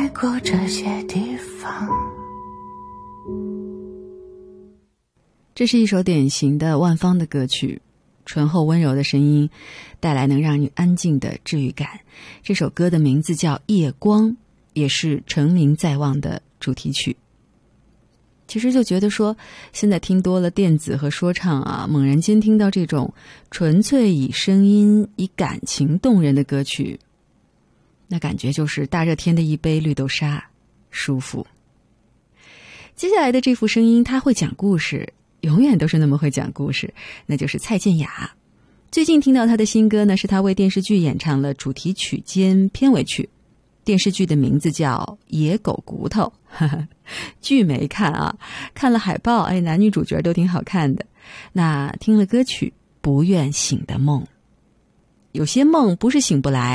过这些地方。 这是一首典型的万芳的歌曲，醇厚温柔的声音带来能让你安静的治愈感。这首歌的名字叫《夜光》，也是成名在望的主题曲。其实就觉得说，现在听多了电子和说唱啊，猛然间听到这种纯粹以声音以感情动人的歌曲，那感觉就是大热天的一杯绿豆沙，舒服。接下来的这副声音，他会讲故事，永远都是那么会讲故事，那就是蔡健雅。最近听到他的新歌呢，是他为电视剧演唱了主题曲兼片尾曲。电视剧的名字叫《野狗骨头》，剧没看啊，看了海报，男女主角都挺好看的。那听了歌曲《不愿醒的梦》，有些梦不是醒不来，